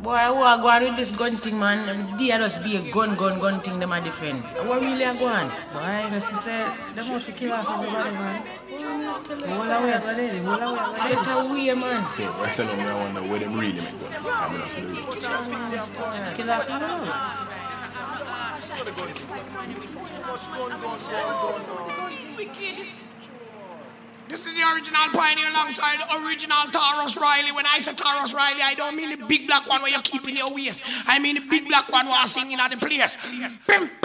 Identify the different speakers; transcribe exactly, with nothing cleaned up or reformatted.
Speaker 1: Boy, who are going with this gun thing, man? Them They just be a gun, gun, gun thing them a defend. What really are going?
Speaker 2: Boy, the sister, them want to kill off everybody, man. The whole
Speaker 1: Tell
Speaker 2: away
Speaker 1: me.
Speaker 2: I go there, the whole away I go
Speaker 1: Get
Speaker 2: there.
Speaker 1: away, man.
Speaker 3: Okay, right now I wonder where them really make guns from. I'm not saying it.
Speaker 2: Kill off everybody.
Speaker 4: This is the original Pioneer alongside the original Taurus Riley. When I say Taurus Riley, I don't mean the big black one where you keep in your waist. I mean the big black one who are singing at the place. Pim,